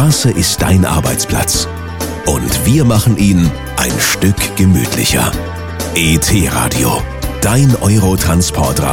Straße ist dein Arbeitsplatz. Und wir machen ihn ein Stück gemütlicher. ET Radio, dein Eurotransportradio.